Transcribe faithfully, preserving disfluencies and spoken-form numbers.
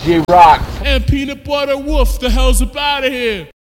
J Rock. And Peanut Butter Wolf, the hell's up out of here.